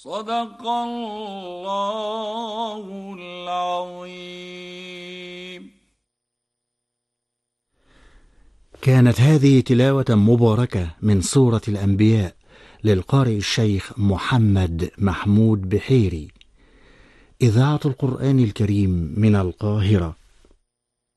صدق الله العظيم. كانت هذه تلاوة مباركة من سورة الأنبياء للقارئ الشيخ محمد محمود بحيري، إذاعة القرآن الكريم من القاهرة.